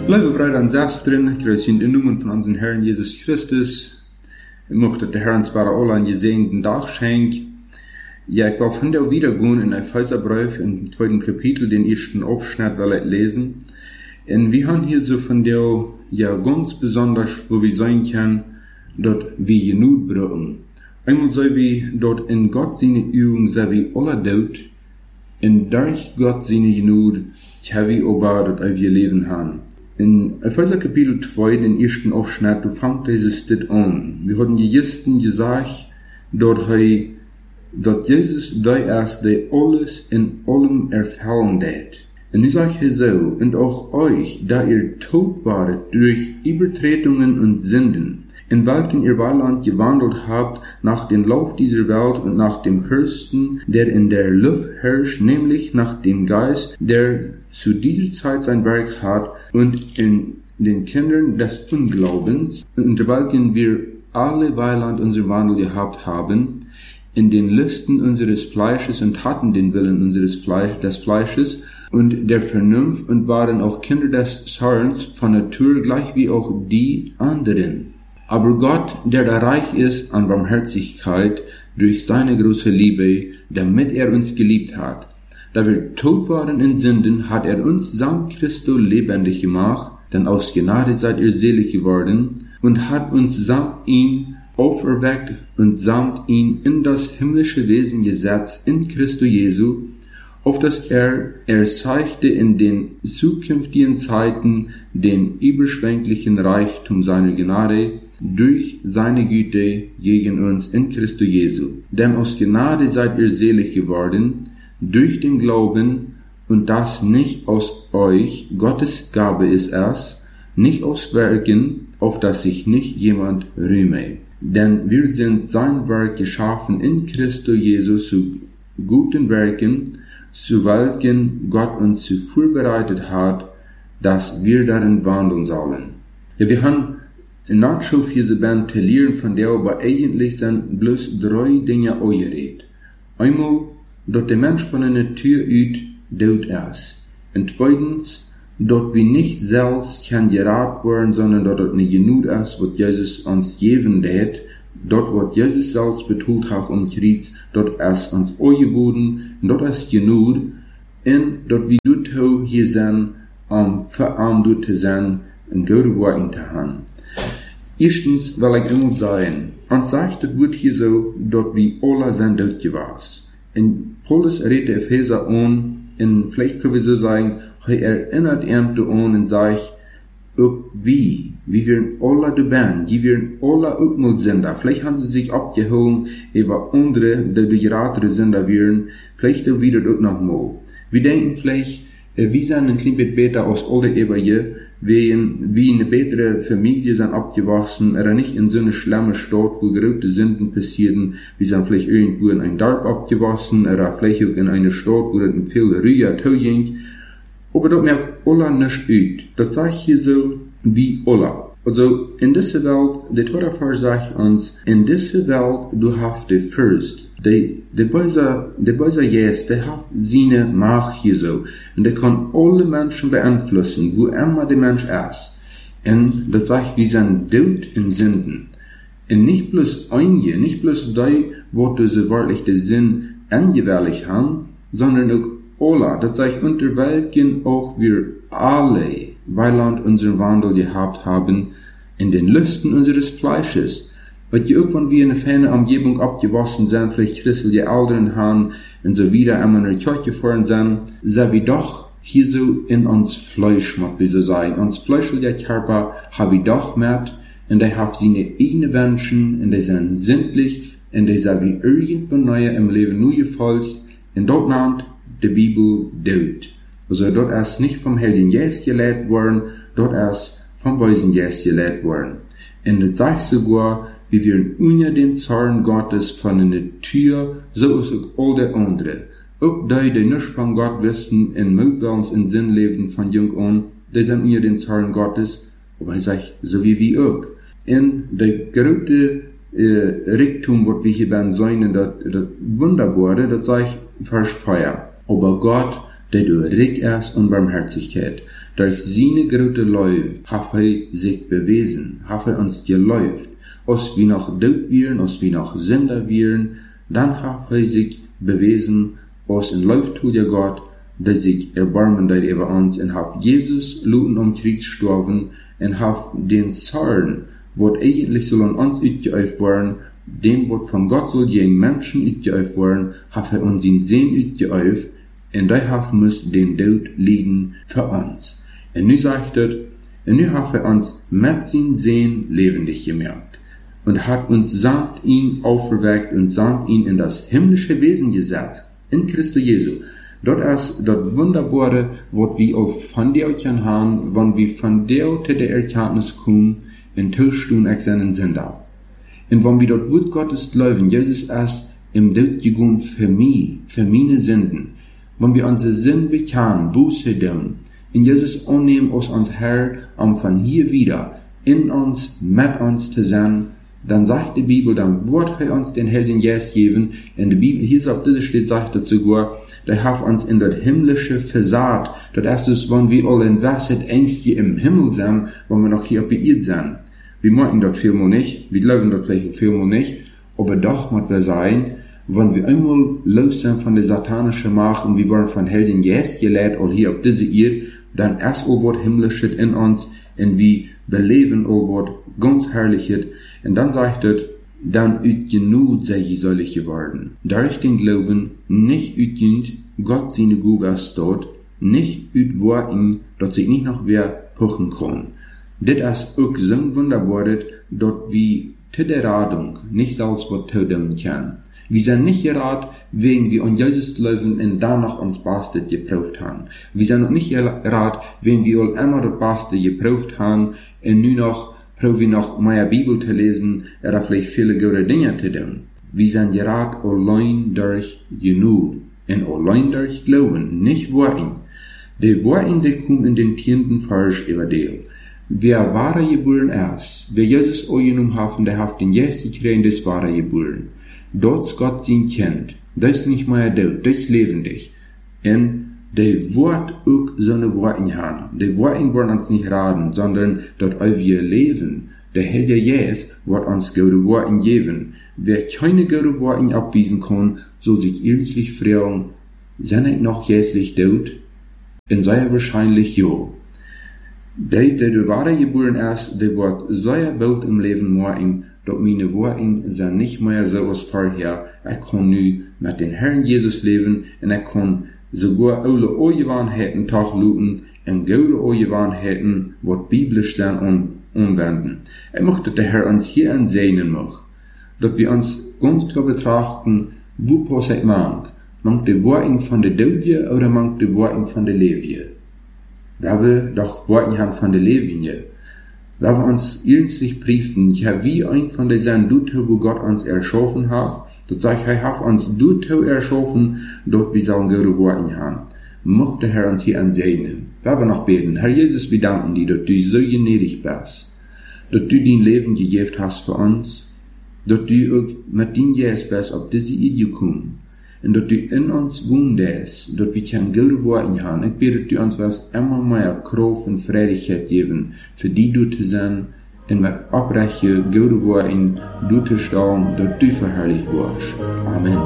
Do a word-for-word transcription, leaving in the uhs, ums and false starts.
Liebe Brüder und Schwestern, grüß in den Namen von unserem Herrn Jesus Christus. Ich möchte der Herr uns bei alle einen gesegneten Tag schenken. Ja, ich will von der wiedergehen in Epheserbrief im zweiten Kapitel, den ersten Aufschnitt will ich lesen. Und wir haben hier so von der, ja, ganz besonders, wo wir sein können, dort wir Genut brauchen. Einmal so wie dort in Gott seine Übung, so wie alle dort, und durch Gott seine Genut, kann wir aber dort auf ihr Leben haben. In Epheser Kapitel zwei, den ersten Aufschnitt, du fängt dieses Stück an. Wir hatten die Gästen gesagt, dort hei, dass Jesus da erst, der alles in allem erfüllen hat. Und ich sage hier so, und auch euch, da ihr tot waret durch Übertretungen und Sünden, in welchen ihr Weiland gewandelt habt, nach dem Lauf dieser Welt und nach dem Fürsten, der in der Luft herrscht, nämlich nach dem Geist, der zu dieser Zeit sein Werk hat, und in den Kindern des Unglaubens, unter welchen wir alle Weiland unser Wandel gehabt haben, in den Lüsten unseres Fleisches und hatten den Willen unseres Fleisch, des Fleisches und der Vernunft und waren auch Kinder des Zorns von Natur, gleich wie auch die anderen. Aber Gott, der da reich ist an Barmherzigkeit durch seine große Liebe, damit er uns geliebt hat, da wir tot waren in Sünden, hat er uns samt Christo lebendig gemacht, denn aus Gnade seid ihr selig geworden, und hat uns samt ihm auferweckt und samt ihm in das himmlische Wesen gesetzt in Christo Jesu, auf dass er erzeigte in den zukünftigen Zeiten den überschwänglichen Reichtum seiner Gnade durch seine Güte gegen uns in Christo Jesu. Denn aus Gnade seid ihr selig geworden, durch den Glauben, und das nicht aus euch, Gottes Gabe ist es, nicht aus Werken, auf das sich nicht jemand rühme. Denn wir sind sein Werk geschaffen in Christo Jesu zu guten Werken, zu welchen Gott uns zuvor bereitet hat, dass wir darin wandeln sollen. Ja, wir haben nicht so viel zu ventilieren, von der aber eigentlich sind bloß drei Dinge angeredet. Einmal, dass der Mensch von einer Tür ut tot ist. Und zweitens, dass wir nicht selbst kann gerat werden, sondern dass es nicht genug ist, was Jesus uns geben hat, dort, was Jesus selbst betont hat um Kreuz, dort ist uns angeboten, dort ist genug, und dort wir dort hier sind, um verarmt dort zu sein, und gute Worte zu haben. Erstens will ich immer sagen, uns sagt, das wird hier so, dort wir alle sind dort gewesen. Und Paulus redet Epheser an, und vielleicht können wir so sagen, er erinnert ihn an und sagt, auch wie, wie wir alle da sind, die wir alle auch mal sind da. Vielleicht haben sie sich abgehoben über andere, die die geratere Sünder wären, vielleicht auch wieder auch noch mal. Wir denken vielleicht, wir sind ein klein bisschen besser aus all der Eberje, wie wie eine bessere Familie sind abgewachsen, oder nicht in so eine schlimme Stadt, wo große Sünden passieren. Wir sind vielleicht irgendwo in einem Dorf abgewachsen, oder vielleicht auch in einer Stadt, wo es viel ruhiger zuging. Aber das merkt Allah nicht aus. Das sagt hier so, wie Allah. Also, in dieser Welt, der zweite Vers sagt uns, in dieser Welt, du hast den Fürst, der, der böse, der böse Jesus, der hat seine Macht hier so. Und der kann alle Menschen beeinflussen, wo immer der Mensch ist. Und das sagt, wir sind tot in Sünden. Und nicht bloß einige, nicht bloß die, wo diese wörtliche Sinn angewählt haben, sondern auch alle. Das sagt, unter welchen auch wir alle Weiland unseren Wandel gehabt haben, in den Lüsten unseres Fleisches, weil die irgendwann wie eine ferne Umgebung abgewaschen sind, vielleicht Christel die Älteren haben, und so wieder einmal in der Kirche gefahren sind, so wie doch hier so in uns Fleisch, mag wir so sagen. Uns fleischlicher Körper habe ich doch mit, und der hat seine eigenen Wünschen, und die sind sinnlich, und die sind wie irgendwann neuer im Leben nur gefolgt, und dort nennt die Bibel Tod. Also dort ist nicht vom Helden Jesus gelehrt worden, dort ist vom bösen Jesus gelehrt worden. Und das sagt sogar, wie wir ohne den Zorn Gottes von einer Tür, so ist auch all der andere. Auch die, die nicht von Gott wissen, in Mutwillens in Sinn leben von jung an, die sind ohne den Zorn Gottes, aber er sagt, so wie wir auch. In der große äh, Reichtum, was wir hier beim Sein, das, das Wunderbare, das sagt Vers Feuer. Aber Gott, der du reich ist und Barmherzigkeit. Durch seine große Liebe hat er sich bewiesen, hat er uns geläuft. Als wir noch tot wären, als wir noch Sünder wären, dann hat er sich bewiesen, als ein Läuftuliger Gott, der sich erbarmen hat über uns, und hat Jesus luten am Kreuz gestorben, und hat den Zorn, was eigentlich soll an uns ausgeübt werden, den, was von Gott soll gegen Menschen ausgeübt werden, hat er uns in Sinn ausgeübt, und der hat muss den Tod leiden für uns. Und nu sagt er, und nu hat er uns mit seinem Sehen lebendig gemacht und hat uns samt ihn auferweckt und samt ihn in das himmlische Wesen gesetzt, in Christus Jesu. Dort ist das Wunderbare, was wir auch von dir haben, wenn wir von dir zu der Erkenntnis kommen, in Tauschstunden externen Sünder. Und wenn wir dort Wort Gottes glauben, Jesus ist im Tod gegangen für mich, für meine Sünden. Wenn wir unsere Sünden bekennen, Buße tun, in Jesus annehmen als uns Herr, um von hier wieder in uns, mit uns zu sein, dann sagt die Bibel, dann wird er uns den Heiligen Geist geben. In der Bibel, hier auf dieser steht, sagt er sogar, der hat uns in das himmlische versagt. Das ist, wenn wir alle in Wahrheit Ängste im Himmel sind, wenn wir noch hier auf der Erde sind. Wir merken das vielmal nicht, wir glauben das vielleicht vielmal nicht, aber doch muss wir sein, wenn wir einmal los sind von der satanischen Macht und wir werden von Heiligen Geist gelehrt, all hier auf diese Erde, dann erst all was Himmlisches in uns, und wir beleben all was ganz Herrliches, und dann sagt er, dann ut genug sei je solche geworden. Durch den Glauben nicht utgehend Gott seine Gabe dort, nicht ut worten, dass sich nicht noch wer puchen kann. Das ist auch so wunderbar, dort wie zu der Radung nicht selbst was tun kann. Wir sind nicht gerade, wegen wir an Jesus glauben und danach uns Beste geprüft haben. Wir sind noch nicht gerade, wegen wir all immer das Beste geprüft haben und nur noch probieren wir noch mehr Bibel zu lesen oder vielleicht viele gute Dinge zu tun. Wir sind gerade allein durch genug und allein durch Glauben, nicht Worten. Die Worten, die kommen in den tienden Vers über die. Wer wahre geboren ist, wer Jesus angenommen hat, der hat den Jesus gekriegt, das wahre geboren. Dort Gott sein Kind, das ist nicht mehr tot, das ist lebendig. Und der Wort auch so eine Worte haben. Die Worte wollen uns nicht raten, sondern dort auch wir leben. Der Heilige Jesus wird uns gute Worte geben. Wer keine gute Worte abwiesen kann, soll sich ernstlich fragen, sind ich noch Jesus tot? Und sei er wahrscheinlich ja. Der, der der wahre geboren ist, der wird sehr bald im Leben morgen, doch meine Worte sind nicht mehr so als vorher. Er kann nu mit den Herrn Jesus leben und er kann sogar alle Angewohnheiten tachluten und gute Angewohnheiten, was biblisch sind, anwenden. Er möchte der Herr uns hier ansehen mag, dass wir uns ganz klar betrachten, wo passt man? Mangt die Worte von der Dödje oder mangt die Worte von der Levi? Weil wir doch Worte haben von der Levi. Weil wir uns ernstlich prüften, ja, wie ein von den Sachen dort, wo Gott uns erschaffen hat, dort sagt er, er hat uns dort erschaffen, dort wir sollen gute Worte haben. Mochte der Herr uns hier ansehen. Weil wir noch beten. Herr Jesus, wir danken dir, dass du so gnädig bist, dass du dein Leben gegeben hast für uns, dass du auch mit deinem Jesus bist, auf diese Idee gekommen. Und dass du in uns wohnst, dass wir keine gute Worte haben. Ich bete, dass du uns was immer mehr Kraft und Freudigkeit geben, für die du zu sein, und mit abrechte, gute Worte du zu stehen, dass du verherrlicht wirst. Amen.